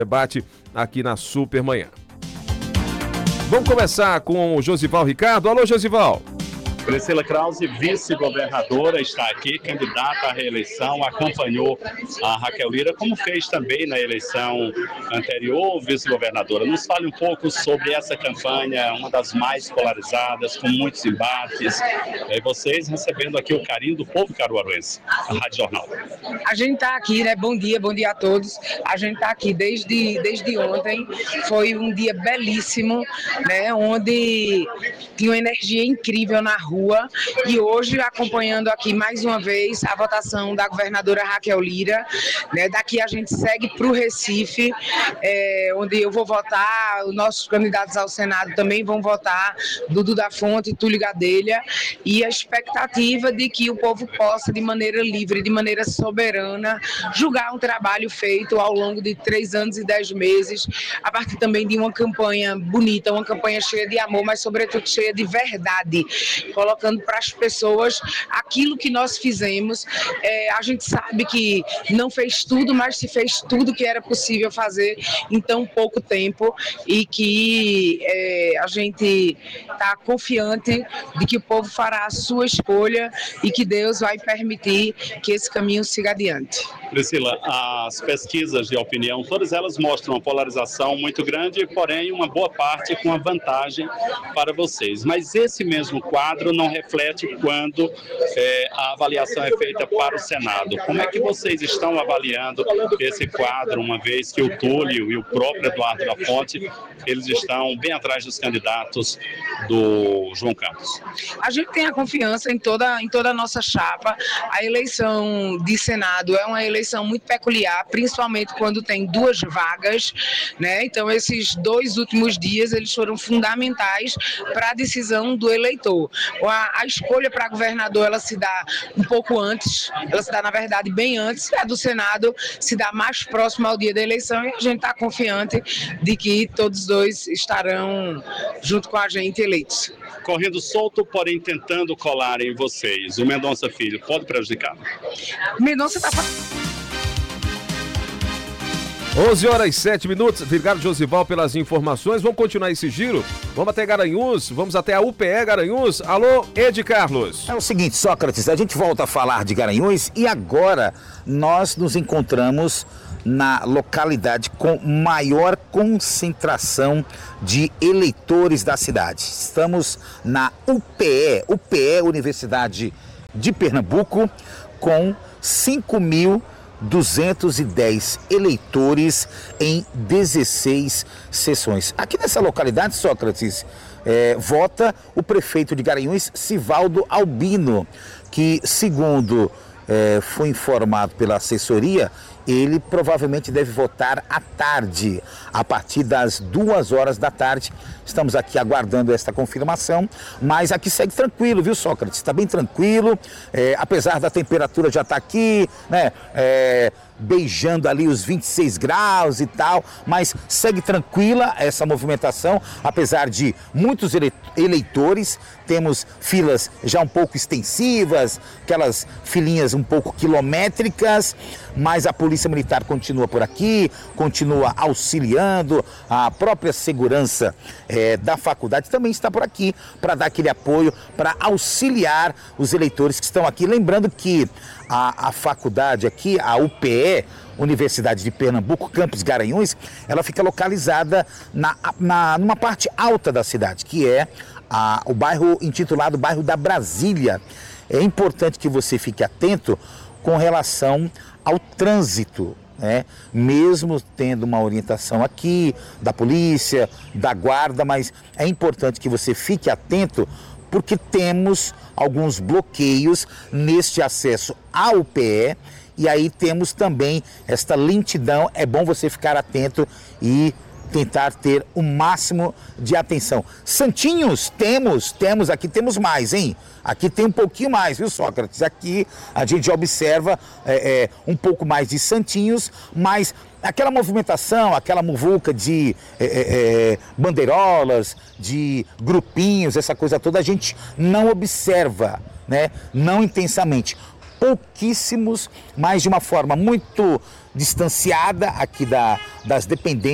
Debate aqui na Supermanhã. Vamos começar com o Josival Ricardo. Alô, Josival. Priscila Krause, vice-governadora, está aqui, candidata à reeleição, acompanhou a Raquel Lira, como fez também na eleição anterior, vice-governadora. Nos fale um pouco sobre essa campanha, uma das mais polarizadas, com muitos embates, e vocês recebendo aqui o carinho do povo caruaruense, a Rádio Jornal. A gente está aqui, né? Bom dia a todos. A gente está aqui desde ontem, foi um dia belíssimo, né? Onde tinha uma energia incrível na rua, e hoje acompanhando aqui mais uma vez a votação da governadora Raquel Lira, né? Daqui a gente segue para o Recife, onde eu vou votar, os nossos candidatos ao Senado também vão votar, Dudu da Fonte e Túlio Gadelha, e a expectativa de que o povo possa, de maneira livre, de maneira soberana, julgar um trabalho feito ao longo de 3 anos e 10 meses, a partir também de uma campanha bonita, uma campanha cheia de amor, mas sobretudo cheia de verdade, colocando para as pessoas aquilo que nós fizemos. A gente sabe que não fez tudo, mas se fez tudo que era possível fazer em tão pouco tempo, e que a gente está confiante de que o povo fará a sua escolha e que Deus vai permitir que esse caminho siga adiante. Priscila, as pesquisas de opinião, todas elas mostram uma polarização muito grande, porém uma boa parte com a vantagem para vocês. Mas esse mesmo quadro não reflete quando a avaliação é feita para o Senado. Como é que vocês estão avaliando esse quadro, uma vez que o Túlio e o próprio Eduardo da Fonte, eles estão bem atrás dos candidatos do João Campos? A gente tem a confiança em toda a nossa chapa. A eleição de Senado é uma eleição muito peculiar, principalmente quando tem 2 vagas, né? Então esses 2 últimos dias eles foram fundamentais para a decisão do eleitor. A escolha para governador, ela se dá um pouco antes, ela se dá na verdade bem antes, a do Senado se dá mais próximo ao dia da eleição, e a gente está confiante de que todos 2 estarão junto com a gente eleitos. Correndo solto, porém tentando colar em vocês, o Mendonça Filho pode prejudicar? Mendonça está 11h07. Obrigado, Josival, pelas informações. Vamos continuar esse giro. Vamos até Garanhuns, vamos até a UPE Garanhuns. Alô, Ed Carlos. É o seguinte, Sócrates, a gente volta a falar de Garanhuns e agora nós nos encontramos na localidade com maior concentração de eleitores da cidade. Estamos na UPE, Universidade de Pernambuco, com 5.210 eleitores em 16 sessões. Aqui nessa localidade, Sócrates, vota o prefeito de Garanhuns, Sivaldo Albino, que, segundo foi informado pela assessoria, ele provavelmente deve votar à tarde, a partir das 2 horas da tarde. Estamos aqui aguardando esta confirmação, mas aqui segue tranquilo, viu, Sócrates? Está bem tranquilo, apesar da temperatura já estar aqui, né, beijando ali os 26 graus e tal, mas segue tranquila essa movimentação, apesar de muitos eleitores. Temos filas já um pouco extensivas, aquelas filinhas um pouco quilométricas, mas a Polícia Militar continua por aqui, continua auxiliando, a própria segurança da faculdade também está por aqui para dar aquele apoio, para auxiliar os eleitores que estão aqui. Lembrando que a faculdade aqui, a UPE, Universidade de Pernambuco, Campus Garanhuns, ela fica localizada numa parte alta da cidade, que é o bairro intitulado Bairro da Brasília. É importante que você fique atento com relação ao trânsito, né? Mesmo tendo uma orientação aqui da polícia, da guarda, mas é importante que você fique atento, porque temos alguns bloqueios neste acesso à UPE, e aí temos também esta lentidão. É bom você ficar atento e tentar ter o máximo de atenção. Santinhos, temos aqui, temos mais, hein? Aqui tem um pouquinho mais, viu, Sócrates? Aqui a gente já observa um pouco mais de santinhos, mas aquela movimentação, aquela muvuca de bandeirolas, de grupinhos, essa coisa toda, a gente não observa, né? Não intensamente. pouquíssimos, mas de uma forma muito distanciada aqui das dependências